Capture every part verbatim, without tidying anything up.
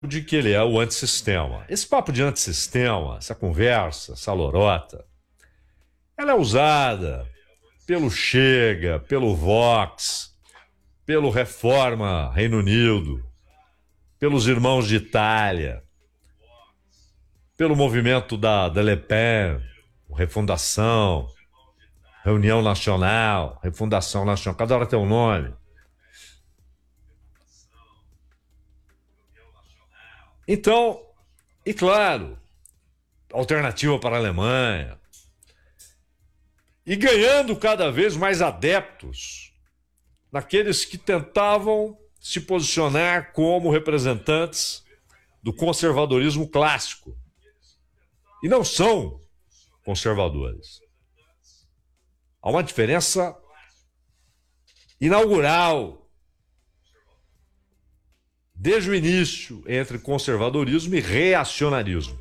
de que ele é o antissistema. Esse papo de antissistema, essa conversa, essa lorota, ela é usada pelo Chega, pelo Vox, pelo Reforma Reino Unido, pelos Irmãos de Itália, pelo movimento da, da Le Pen, Refundação, Reunião Nacional, Refundação Nacional, cada hora tem um nome. Então, e claro, alternativa para a Alemanha. E ganhando cada vez mais adeptos naqueles que tentavam se posicionar como representantes do conservadorismo clássico. E não são conservadores. Há uma diferença inaugural desde o início entre conservadorismo e reacionarismo.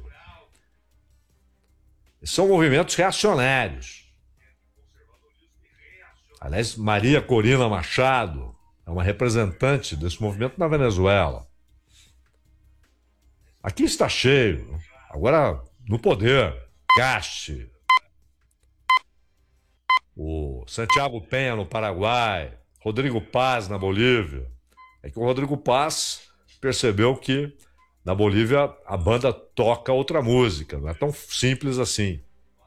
São movimentos reacionários. Aliás, Maria Corina Machado é uma representante desse movimento na Venezuela. Aqui está cheio. Agora, no poder, Caste, o Santiago Penha no Paraguai, Rodrigo Paz na Bolívia. É que o Rodrigo Paz percebeu que na Bolívia a banda toca outra música, não é tão simples assim.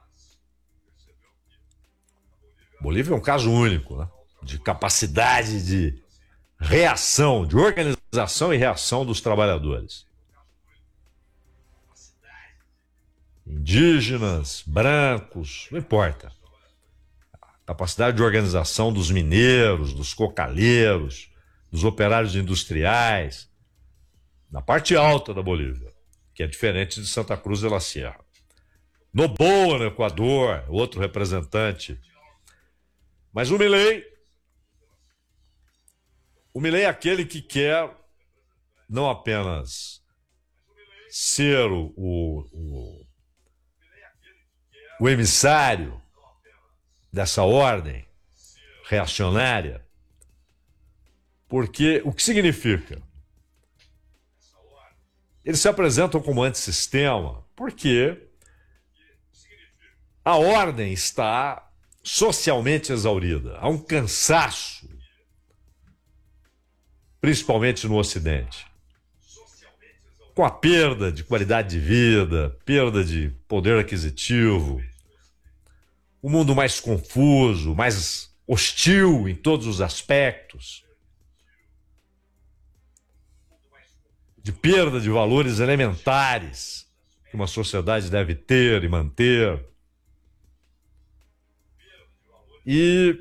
Bolívia é um caso único, né? De capacidade de reação, de organização e reação dos trabalhadores. Indígenas, brancos, não importa. A capacidade de organização dos mineiros, dos cocaleiros, dos operários industriais, na parte alta da Bolívia, que é diferente de Santa Cruz de la Sierra. Noboa, no Equador, outro representante. Mas o Milei, o Milei é aquele que quer não apenas ser o, o, o emissário dessa ordem reacionária, porque o que significa? Eles se apresentam como antissistema porque a ordem está socialmente exaurida. Há um cansaço, principalmente no Ocidente, com a perda de qualidade de vida, perda de poder aquisitivo, um mundo mais confuso, mais hostil em todos os aspectos, de perda de valores elementares que uma sociedade deve ter e manter. E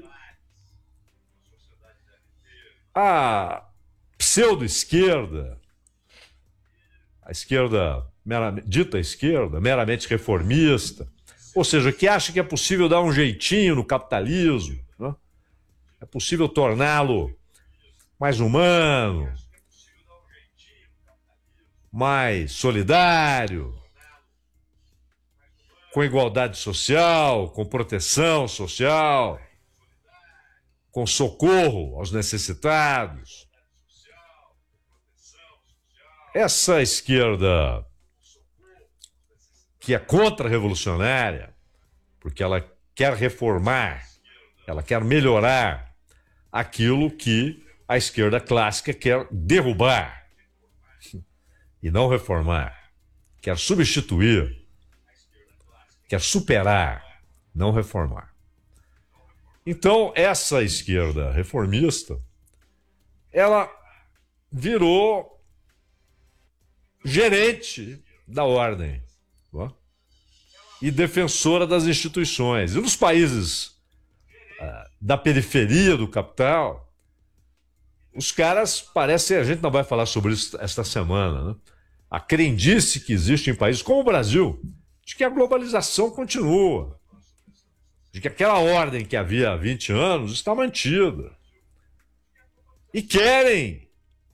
a pseudo-esquerda, a esquerda meramente, dita esquerda, meramente reformista, ou seja, que acha que é possível dar um jeitinho no capitalismo, né? É possível torná-lo mais humano, mais solidário, com igualdade social, com proteção social, com socorro aos necessitados. Essa esquerda que é contra-revolucionária, porque ela quer reformar, ela quer melhorar aquilo que a esquerda clássica quer derrubar e não reformar, quer substituir, quer superar, não reformar. Então, essa esquerda reformista, ela virou gerente da ordem, ó, e defensora das instituições. E nos países ah, da periferia do capital, os caras parecem, a gente não vai falar sobre isso esta semana, né? A crendice que existe em países como o Brasil, de que a globalização continua, de que aquela ordem que havia há vinte anos está mantida. E querem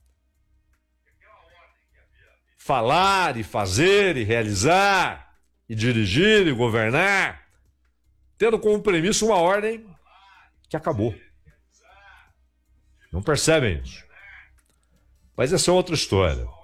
falar e fazer e realizar e dirigir e governar, tendo como premissa uma ordem que acabou. Não percebem isso. Mas essa é outra história.